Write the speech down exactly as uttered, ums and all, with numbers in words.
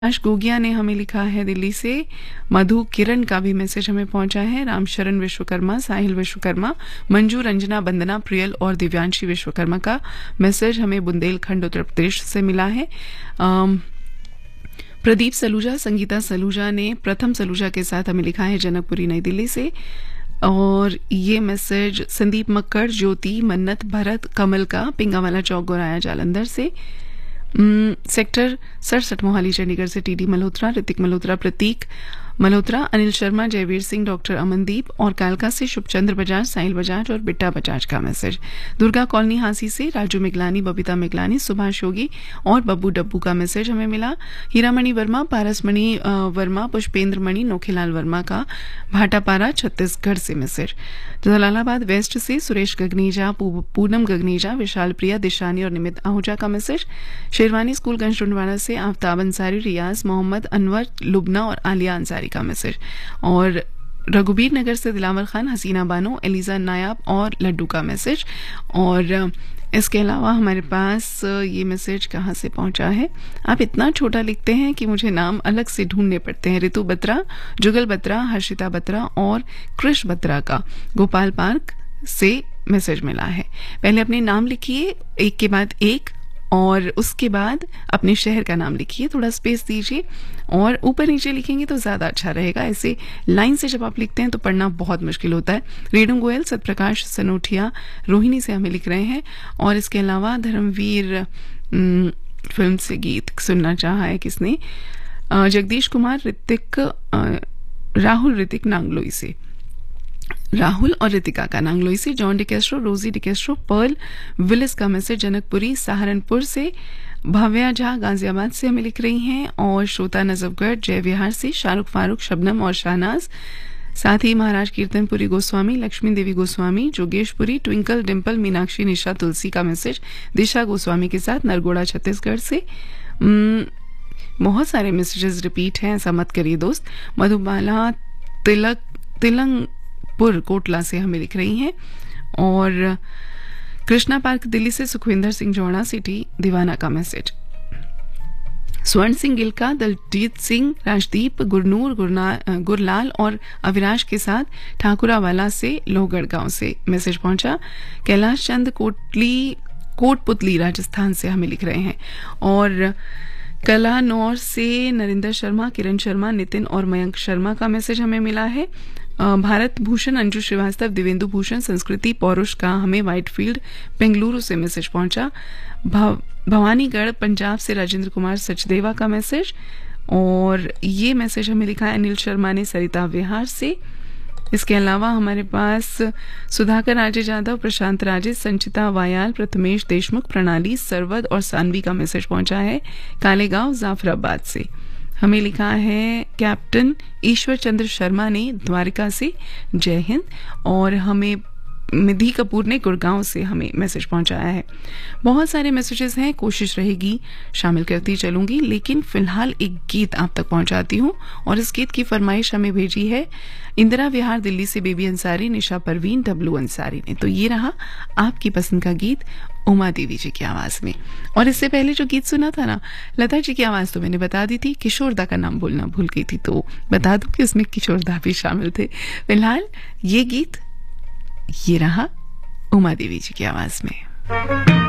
आश गोगिया ने हमें लिखा है दिल्ली से। मधु किरण का भी मैसेज हमें पहुंचा है। रामशरण विश्वकर्मा, साहिल विश्वकर्मा, मंजू, रंजना, बंदना, प्रियल और दिव्यांशी विश्वकर्मा का मैसेज हमें बुंदेलखंड उत्तर प्रदेश से मिला है। अम, प्रदीप सलूजा, संगीता सलूजा ने प्रथम सलूजा के साथ हमें लिखा है जनकपुरी नई दिल्ली से। और ये मैसेज संदीप मक्कड़, ज्योति, मन्नत, भरत, कमल का पिंगावाला चौक गोराया जालंधर से। सेक्टर सड़सठ मोहाली चंडीगढ़ से टीडी मल्होत्रा, ऋतिक मल्होत्रा, प्रतीक मल्होत्रा, अनिल शर्मा, जयवीर सिंह, डॉक्टर अमनदीप और कालका से शुभचंद्र बजाज, साहिल बजाज और बिट्टा बजाज का मैसेज। दुर्गा कॉलोनी हांसी से राजू मिगलानी, बबीता मिगलानी, सुभाष योगी और बब्बू डब्बू का मैसेज हमें मिला। हीरामणि वर्मा, पारसमणि वर्मा, पुष्पेंद्र मणि, नोखीलाल वर्मा का भाटापारा छत्तीसगढ़ से मैसेज। जलालाबाद वेस्ट से सुरेश गगनीजा, पूनम गगनीजा, विशाल प्रिया, दिशानी और निमित आहूजा का मैसेज। शेरवानी स्कूल गंजडुंडवाड़ा से आफ्ताब अंसारी, रियाज, मोहम्मद अनवर, लुबना और आलिया अंसारी का मैसेज। और रघुबीर नगर से दिलावर खान, हसीना बानो, एलिजा नायाब और लड्डू का मैसेज। और इसके अलावा हमारे पास ये मैसेज कहाँ से पहुंचा है, आप इतना छोटा लिखते हैं कि मुझे नाम अलग से ढूंढने पड़ते हैं। ऋतु बत्रा, जुगल बत्रा, हर्षिता बत्रा और कृष बत्रा का गोपाल पार्क से मैसेज मिला है। पहले अपने नाम लिखिए एक के बाद एक और उसके बाद अपने शहर का नाम लिखिए, थोड़ा स्पेस दीजिए और ऊपर नीचे लिखेंगे तो ज्यादा अच्छा रहेगा। ऐसे लाइन से जब आप लिखते हैं तो पढ़ना बहुत मुश्किल होता है। रेणु गोयल, सतप्रकाश सनोठिया, रोहिणी से हमें लिख रहे हैं। और इसके अलावा धर्मवीर फिल्म से गीत सुनना चाहा है किसने, जगदीश कुमार, ऋतिक, राहुल ऋतिक नांगलोई से, राहुल और रितिका का नांगलोई से। जॉन डिकेस्ट्रो, रोजी डिकेस्ट्रो, पर्ल विलिस का मैसेज जनकपुरी सहारनपुर से। भव्या झा गाजियाबाद से हमें लिख रही हैं। और श्रोता नजफगढ़ जय विहार से शाहरुख फारूक, शबनम और शाहनाज, साथ ही महाराज कीर्तनपुरी गोस्वामी, लक्ष्मी देवी गोस्वामी, जोगेशपुरी, ट्विंकल, डिम्पल, मीनाक्षी, निशा, तुलसी का मैसेज दिशा गोस्वामी के साथ नरगोड़ा छत्तीसगढ़ से। बहुत सारे मैसेजेस रिपीट हैं, ऐसा मत करिए दोस्त। मधुबाला तिलक तिलंग पुर कोटला से हमें लिख रही हैं। और कृष्णा पार्क दिल्ली से सुखविंदर सिंह जौड़ा, सिटी दीवाना का मैसेज। स्वर्ण सिंह गिलका, दलजीत सिंह, राजदीप, गुरनूर, गुरलाल और अविनाश के साथ ठाकुरावाला से लोहगढ़ गांव से मैसेज पहुंचा। कैलाश चंद कोटली कोटपुतली राजस्थान से हमें लिख रहे हैं। और कलानौर से नरेंद्र शर्मा, किरण शर्मा, नितिन और मयंक शर्मा का मैसेज हमें मिला है। भारत भूषण, अंजू श्रीवास्तव, दिवेंदु भूषण, संस्कृति पौरुष का हमें व्हाइटफील्ड बेंगलुरु से मैसेज पहुंचा। भव, भवानीगढ़ पंजाब से राजेंद्र कुमार सचदेवा का मैसेज। और ये मैसेज हमें लिखा है अनिल शर्मा ने सरिता विहार से। इसके अलावा हमारे पास सुधाकर राजे जाधव, प्रशांत राजे, संचिता वायाल, प्रथमेश देशमुख, प्रणाली सरवद और सानवी का मैसेज पहुंचा है कालेगांव जाफराबाद से। हमें लिखा है कैप्टन ईश्वर चंद्र शर्मा ने द्वारिका से, जय हिंद। और हमें निधि कपूर ने गुड़गांव से हमें मैसेज पहुंचाया है। बहुत सारे मैसेजेस हैं, कोशिश रहेगी शामिल करती चलूंगी, लेकिन फिलहाल एक गीत आप तक पहुंचाती हूं। और इस गीत की फरमाइश हमें भेजी है इंदिरा विहार दिल्ली से बेबी अंसारी, निशा परवीन, डब्लू अंसारी ने। तो ये रहा आपकी पसंद का गीत उमा देवी जी की आवाज में। और इससे पहले जो गीत सुना था ना, लता जी की आवाज तो मैंने बता दी थी, किशोरदा का नाम बोलना भूल गई थी, तो बता दूं कि उसमें किशोरदा भी शामिल थे। फिलहाल ये गीत ये रहा उमा देवी जी की आवाज में।